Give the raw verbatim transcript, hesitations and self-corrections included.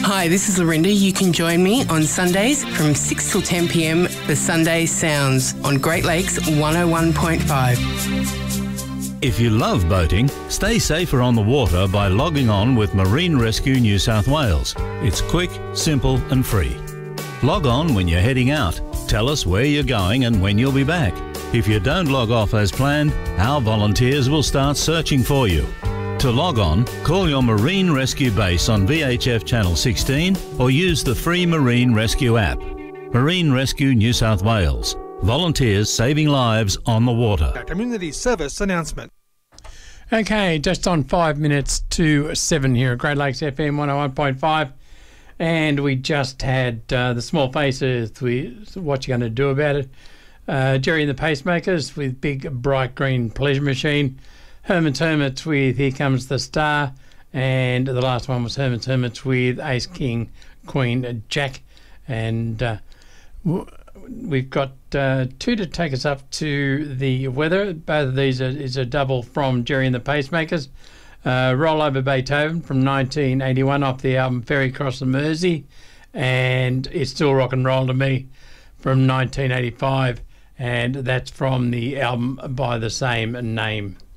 Hi, this is Lorinda. You can join me on Sundays from six till ten p m for Sunday Sounds on Great Lakes one oh one point five. If you love boating, stay safer on the water by logging on with Marine Rescue New South Wales. It's quick, simple and free. Log on when you're heading out. Tell us where you're going and when you'll be back. If you don't log off as planned, our volunteers will start searching for you. To log on, call your Marine Rescue base on V H F Channel sixteen or use the free Marine Rescue app. Marine Rescue New South Wales. Volunteers saving lives on the water. A community service announcement. Okay, just on five minutes to seven here at Great Lakes F M one oh one point five. And we just had uh, the Small Faces with What You Gonna Do About It. Uh, Jerry and the Pacemakers with Big Bright Green Pleasure Machine. Herman's Hermits with Here Comes the Star. And the last one was Herman's Hermits with Ace King Queen Jack. And uh, we've got uh, two to take us up to the weather. Both of these are, is a double from Jerry and the Pacemakers. Uh, Roll Over Beethoven from nineteen eighty-one off the album Ferry Across the Mersey. And It's Still Rock and Roll to Me from nineteen eighty-five. And that's from the album by the same name.